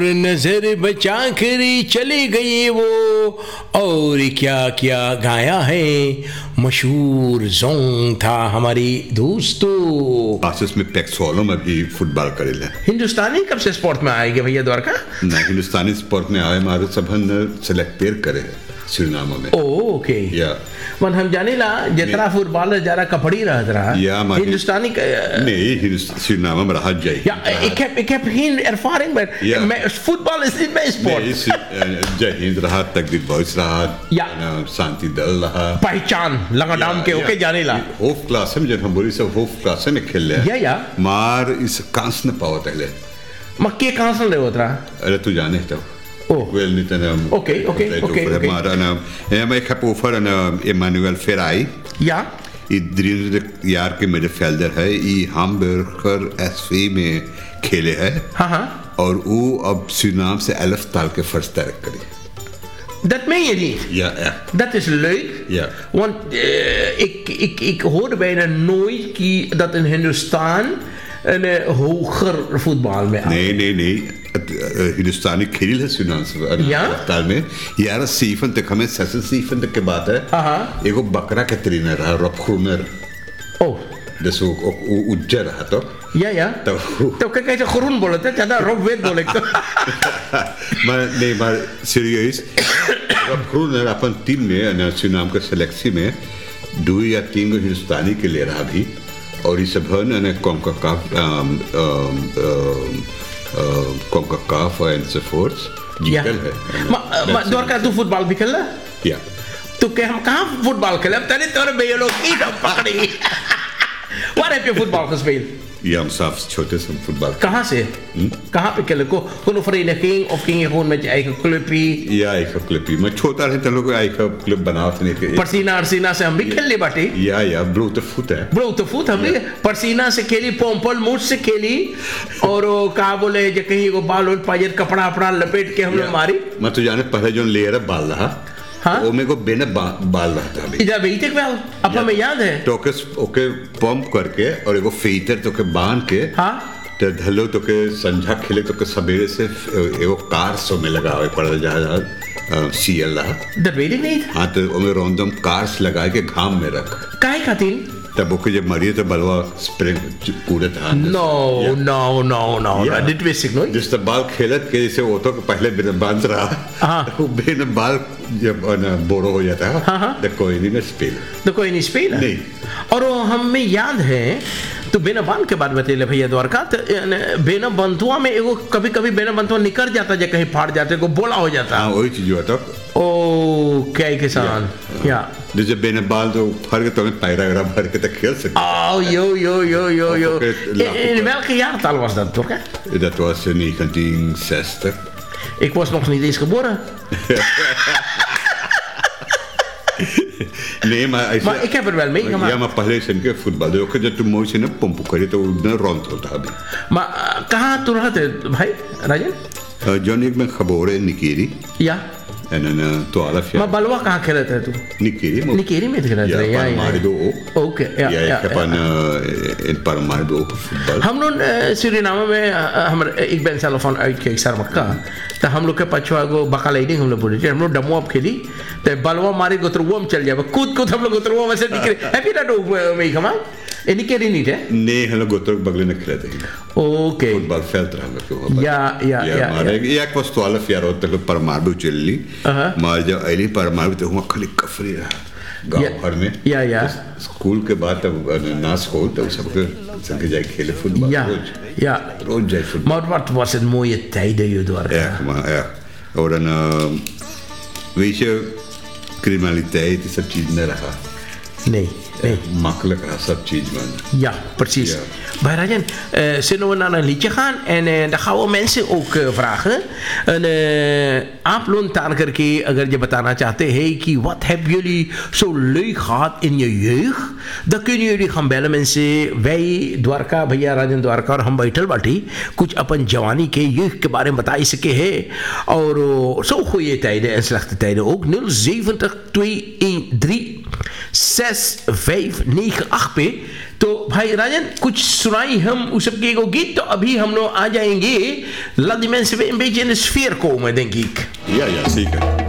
नजर बचा कर चले गए वो और क्या क्या गाया है मशहूर जोंग था हमारी दोस्तों। क्लासेस में पैक्सोलो में भी फुटबॉल करेले। हिंदुस्तानी कब से स्पोर्ट में आएगा भैया द्वारका? ना हिंदुस्तानी स्पोर्ट में आए मारे सब सेलेक्ट करे सुरनामा में। ओके या मन हम जाने ला जितना फुटबॉलर जरा कपड़ी रहा Ja, maar Hindustani nee, Suriname maar had jij. Ja, ik heb geen ervaring met voetbal is niet mijn sport. Nee, jij rahat tak dit boys rahat. Ja. Santi Dal rahat. पहचान लगाम के ओके जाने ला होofdklasse में जब हम बोली सब होofdklasse में खेल रहे या maar is kans न पावत है ले maar के कहाँ से ले होता अरे तू जाने तो Oh. Wel niet een Oké. Maar maar ik heb over een Emmanuel Ferrari. Ja. ये 23 यार के मिडफील्डर है ये hamburger SV में खेले है हाँ और वो अब सुनाम से 11 साल के फर्स्ट डायरेक्ट करे। Dat meen je niet? Ja. Dat is leuk. Ja. Want ik hoorde bijna nooit dat in Hindustan een hoger voetbal mee had. Nee. हिंदुस्तानी खेल है सुनाम से अस्पताल में यार 70 हमें 70 के बात है एगो बकरा के ट्रेनर रहा रॉकरूनर Oh. Dus उज्जर रहा तो Ja. तो क्या groen बोलते हैं ज़्यादा rock wet बोले तो maar serieus रॉकरूनर अपन टीम में सुनाम के सिलेक्शन में 2 या 3 हिंदुस्तानी के ले रहा भी और ये सब है CONCACAF enzovoort जीतल है। maar Dorka तू फुटबॉल भी खेला? Ja. तो क्या हम कहाँ फुटबॉल खेले? अब तने तोरे biologie dan पकड़ी। Waar heb je voetbal gespeeld? Ja, हम साफ छोटे से फुटबॉल। कहाँ से? कहाँ पे खेले? Gewoon vereniging of ging je gewoon met je eigen clubje? Ja, eigen clubje। मैं छोटा रहता लोग eigen club बनाते नहीं थे। परसीना से हम भी खेले बाटे। Ja, blote voet है। blote voet हम भी परसीना से खेली, पोंपल मूठ से खेली और कहाँ बोले जो कहीं को बाल और पाजर कपड़ा अपना लपेट के हमने मारी। मैं तो जाने पहले जो लेयर बाल रहा हाँ? वो मेरे को बेने बाल रहा था अभी। इधर बेटे क्या? अपना में याद है? तो ओके पंप करके और एगो फेटर तो के बांध के हाँ? तो धलो तो के संझा खेले तो के सवेरे से एगो कार सो में लगा हुआ पड़ा जहाँ सीएल रहा। इधर बेटे नहीं था? हाँ तो उमें रोंदम कार्स लगा के घाम में रख। काहे खातिर? तब ओके जब मरिए तो बलवा स्प्रिंग कूदे था। No. Dit wist ik nooit. जिस तो बाल खेलत के जैसे वो तो पहले बिना बांध रहा वो बिना बाल जब बोरो हो जाता है तो कोई नहीं में स्पेल तो कोई नहीं स्पेल नहीं और हमें याद है तो बेना बांध के बाद बतेले भैया द्वारका तो बेना बंधुआ में एगो कभी बेना बंधुआ निकल जाता है कहीं फाड़ जाते को बोला हो जाता हाँ वही चीज हुआ तो ओ क्या किसान या जैसे बेना बाल तो फर के तो पैरा भर के तो खेल सकते yo in welke jaartal was dat toch? Dat was in 1960 ik was nog niet eens geboren. Nee, maar ik heb er wel meegemaakt. Ja, maar पहले से इनके फुटबॉल देखो जब तुम मोई से ना पंप करे तो उधर रौंद होता अभी। माँ कहाँ तू रहते भाई राजन? जॉन एक में खबर है निकेरी। या En een 12 jaar. Maar Balwa कहाँ खेला था तू? Nikeri में खेला था या Paramaribo ook. Okay ik heb in Paramaribo ook voetbal. हम लोग सुरीनामा में ik ben zelf van uitkijk Sarmaka तो हम लोग के पछुआ को बकालेडी हम लोग बोले थे हम लोग डमो अब खेली तो बलवा मारे गोत्रवा में चल जाए कूद हम लोग गोत्रवा में से निकले हैप्पी ना डो में कमा निकेरी नहीं थे nee हम लोग गोत्र बगले में खेलते थे ओके फुटबॉल खेलते हम लोग या मारे एक was 12 jaar oud toen Paramaribo चली maar जब अली Paramaribo तो हम खाली कफरी रहा गांव भर में या स्कूल के बाद ना स्कूल तो सबके जाए खेले फुटबॉल रोज जाए football maar wat was het mooie tijden Jodor ja और weet je criminaliteit is een चीज नहीं रहा nee makkelijk रहा सब चीज man ja precies bij Rajan zullen we naar een liedje gaan en dan gaan we mensen ook vragen आप लोग तान करके अगर ये बताना चाहते हैं कि wat hebben jullie zo leuk gehad in je jeugd dan kunnen jullie gaan bellen mensen wij Dwarka भैया राजन द्वारका और हम बैठल बाटी कुछ अपन जवानी के jeugd के बारे में बता सके हैं और zo goede tijden en slechte tijden ook 070 213 6598 पे। तो भाई राजन कुछ सुनाई हम उस सबके को गीत, तो अभी हम लोग आ जाएंगे. Laat die mensen weer een beetje in de sfeer komen, denk ik. Ja, zeker.